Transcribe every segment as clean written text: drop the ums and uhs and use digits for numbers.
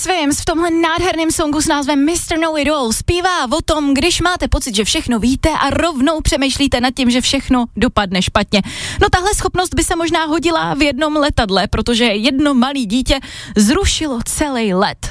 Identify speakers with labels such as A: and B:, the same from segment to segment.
A: Swims v tomhle nádherném songu s názvem Mr. Know-It-All zpívá o tom, když máte pocit, že všechno víte a rovnou přemýšlíte nad tím, že všechno dopadne špatně. No tahle schopnost by se možná hodila v jednom letadle, protože jedno malé dítě zrušilo celý let.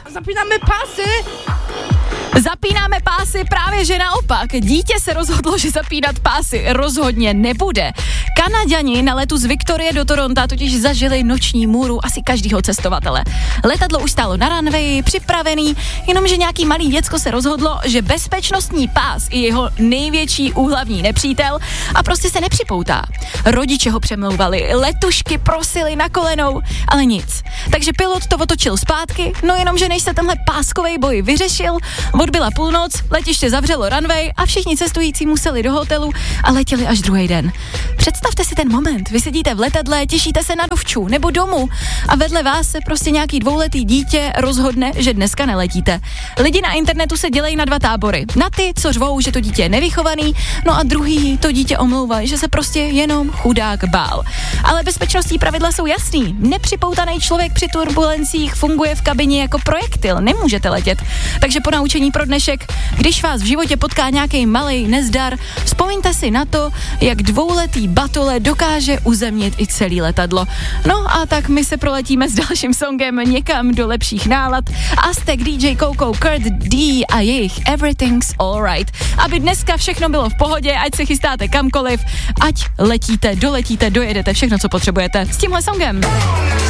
A: Zapínáme pásy, právě že naopak. Dítě se rozhodlo, že zapínat pásy rozhodně nebude. Kanaďani na letu z Viktorie do Toronta totiž zažili noční můru asi každýho cestovatele. Letadlo už stálo na runwayi, připravený, jenomže nějaký malý děcko se rozhodlo, že bezpečnostní pás je jeho největší úhlavní nepřítel a prostě se nepřipoutá. Rodiče ho přemlouvali, letušky prosili na kolenou, ale nic. Takže pilot to otočil zpátky, no jenomže než se tenhle páskovej boj vyřešil, odbyla půlnoc, letiště zavřelo runway a všichni cestující museli do hotelu a letěli až druhý den. Představte si ten moment, vy sedíte v letadle, těšíte se na dovču nebo domů a vedle vás se prostě nějaký dvouletý dítě rozhodne, že dneska neletíte. Lidi na internetu se dělají na dva tábory. Na ty, co řvou, že to dítě je nevychovaný, no a druhý to dítě omlouvají, že se prostě jenom chudák bál. Ale bezpečnostní pravidla jsou jasný. Nepřipoutaný člověk při turbulencích funguje v kabině jako projektil, nemůžete letět. Takže po naučení pro dnešek, když vás v životě potká nějaký malej nezdar, vzpomeňte si na to, jak dvouletý batole dokáže uzemnit i celý letadlo. No a tak my se proletíme s dalším songem někam do lepších nálad. Aztek, DJ Coco, Kurt D a jejich Everything's Alright. Aby dneska všechno bylo v pohodě, ať se chystáte kamkoliv, ať letíte, doletíte, dojedete všechno, co potřebujete s tímhle songem.